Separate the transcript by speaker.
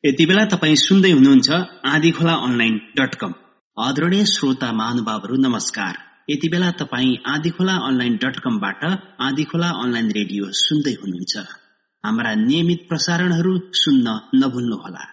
Speaker 1: यति बेला तपाई सुन्दै हुनुहुन्छ आँधीखोला online.com। आदरणीय श्रोता महानुभावहरू नमस्कार। यति बेला तपाई आँधीखोला online.com बाट आँधीखोला अनलाइन रेडियो सुन्दै हुनुहुन्छ। हाम्रा नियमित प्रसारणहरू सुन्न नभुल्नुहोला।